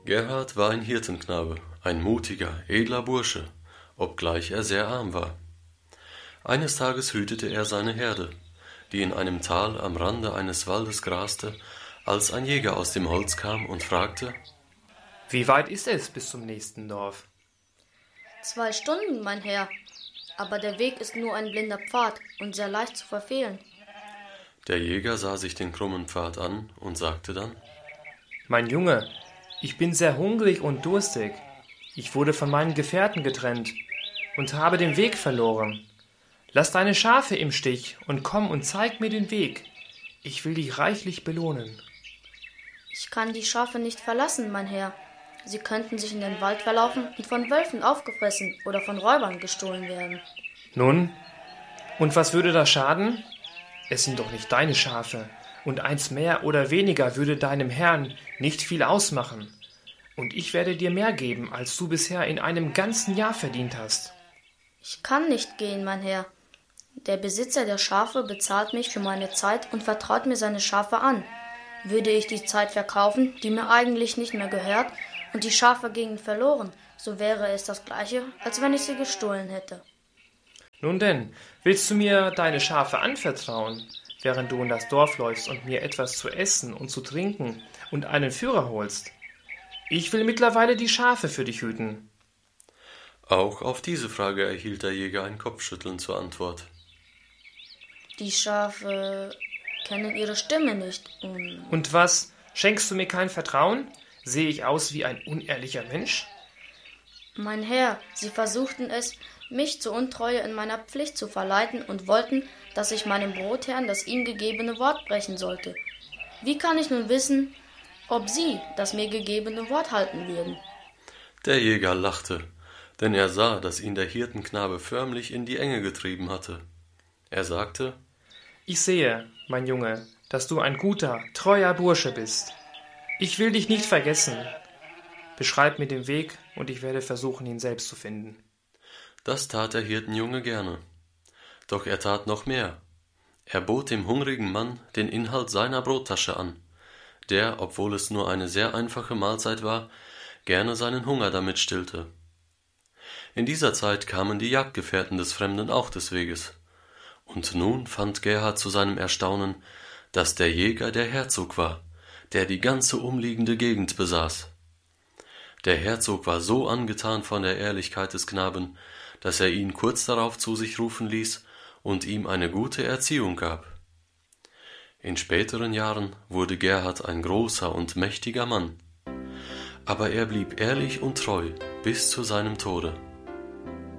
Gerhard war ein Hirtenknabe, ein mutiger, edler Bursche, obgleich er sehr arm war. Eines Tages hütete er seine Herde, die in einem Tal am Rande eines Waldes graste, als ein Jäger aus dem Holz kam und fragte: Wie weit ist es bis zum nächsten Dorf? 2 Stunden, mein Herr, aber der Weg ist nur ein blinder Pfad und sehr leicht zu verfehlen. Der Jäger sah sich den krummen Pfad an und sagte dann: Mein Junge, ich bin sehr hungrig und durstig. Ich wurde von meinen Gefährten getrennt und habe den Weg verloren. Lass deine Schafe im Stich und komm und zeig mir den Weg. Ich will dich reichlich belohnen. Ich kann die Schafe nicht verlassen, mein Herr. Sie könnten sich in den Wald verlaufen und von Wölfen aufgefressen oder von Räubern gestohlen werden. Nun, und was würde das schaden? Es sind doch nicht deine Schafe, und eins mehr oder weniger würde deinem Herrn nicht viel ausmachen. Und ich werde dir mehr geben, als du bisher in einem ganzen Jahr verdient hast. Ich kann nicht gehen, mein Herr. Der Besitzer der Schafe bezahlt mich für meine Zeit und vertraut mir seine Schafe an. Würde ich die Zeit verkaufen, die mir eigentlich nicht mehr gehört, und die Schafe gingen verloren, so wäre es das Gleiche, als wenn ich sie gestohlen hätte. Nun denn, willst du mir deine Schafe anvertrauen, während du in das Dorf läufst und mir etwas zu essen und zu trinken und einen Führer holst? Ich will mittlerweile die Schafe für dich hüten. Auch auf diese Frage erhielt der Jäger ein Kopfschütteln zur Antwort. Die Schafe kennen ihre Stimme nicht. Und was? Schenkst du mir kein Vertrauen? Sehe ich aus wie ein unehrlicher Mensch? Mein Herr, sie versuchten es, mich zur Untreue in meiner Pflicht zu verleiten und wollten, dass ich meinem Brotherrn das ihm gegebene Wort brechen sollte. Wie kann ich nun wissen, ob sie das mir gegebene Wort halten würden? Der Jäger lachte, denn er sah, dass ihn der Hirtenknabe förmlich in die Enge getrieben hatte. Er sagte: Ich sehe, mein Junge, dass du ein guter, treuer Bursche bist. Ich will dich nicht vergessen. Beschreib mir den Weg, und ich werde versuchen, ihn selbst zu finden. Das tat der Hirtenjunge gerne. Doch er tat noch mehr. Er bot dem hungrigen Mann den Inhalt seiner Brottasche an, der, obwohl es nur eine sehr einfache Mahlzeit war, gerne seinen Hunger damit stillte. In dieser Zeit kamen die Jagdgefährten des Fremden auch des Weges. Und nun fand Gerhard zu seinem Erstaunen, dass der Jäger der Herzog war, der die ganze umliegende Gegend besaß. Der Herzog war so angetan von der Ehrlichkeit des Knaben, dass er ihn kurz darauf zu sich rufen ließ und ihm eine gute Erziehung gab. In späteren Jahren wurde Gerhard ein großer und mächtiger Mann, aber er blieb ehrlich und treu bis zu seinem Tode.